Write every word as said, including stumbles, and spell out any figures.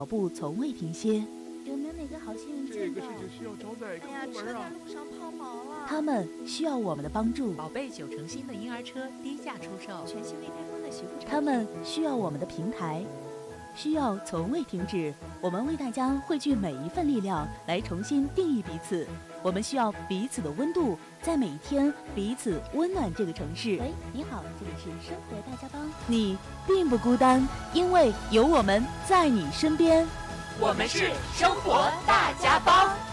脚步从未停歇。 有没有哪个好心人这个事情需要找哪个哎呀， 部门啊？ 车在路上抛锚了。 他们需要我们的帮助。 宝贝九成新的婴儿车低价出售， 全新未开封的洗护产品。 他们需要我们的平台，需要从未停止。我们为大家汇聚每一份力量，来重新定义彼此。我们需要彼此的温度，在每一天彼此温暖这个城市。喂，你好，这里是生活大家帮。你并不孤单，因为有我们在你身边。 我们是生活大家帮。